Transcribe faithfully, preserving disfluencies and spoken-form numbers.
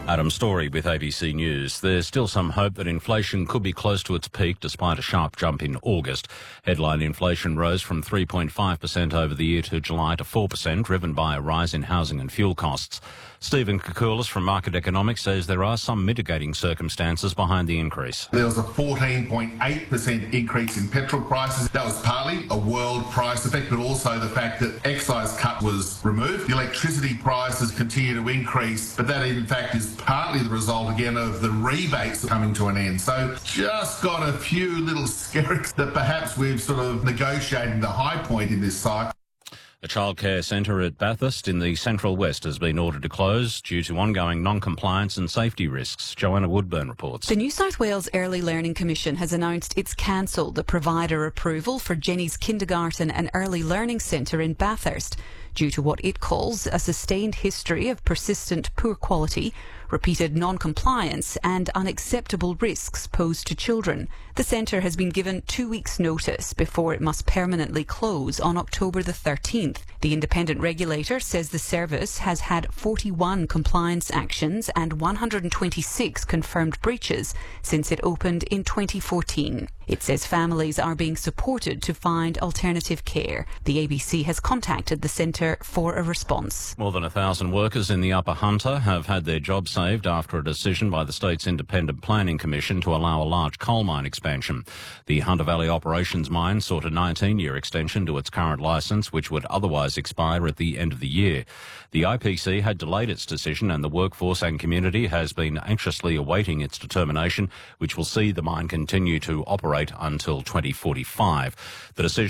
Adam Story with A B C News. There's still some hope that inflation could be close to its peak despite a sharp jump in August. Headline inflation rose from three point five percent over the year to July to four percent, driven by a rise in housing and fuel costs. Stephen Koukoulas from Market Economics says there are some mitigating circumstances behind the increase. There was a fourteen point eight percent increase in petrol prices. That was partly a world price effect, but also the fact that excise cut was removed. The electricity prices continue to increase, but that in fact is partly the result again of the rebates coming to an end. So just got a few little skerricks that perhaps we've sort of negotiated the high point in this cycle. A childcare centre at Bathurst in the Central West has been ordered to close due to ongoing non-compliance and safety risks. Joanna Woodburn reports. The New South Wales Early Learning Commission has announced it's cancelled the provider approval for Jenny's Kindergarten and Early Learning Centre in Bathurst due to what it calls a sustained history of persistent poor quality, repeated non-compliance and unacceptable risks posed to children. The centre has been given two weeks' notice before it must permanently close on October the thirteenth. The independent regulator says the service has had forty-one compliance actions and one hundred twenty-six confirmed breaches since it opened in twenty fourteen. It says families are being supported to find alternative care. The A B C has contacted the centre for a response. More than a thousand workers in the Upper Hunter have had their jobs saved after a decision by the state's Independent Planning Commission to allow a large coal mine expansion. The Hunter Valley Operations Mine sought a nineteen-year extension to its current licence, which would otherwise expire at the end of the year. The I P C had delayed its decision, and the workforce and community has been anxiously awaiting its determination, which will see the mine continue to operate until twenty forty-five. The decision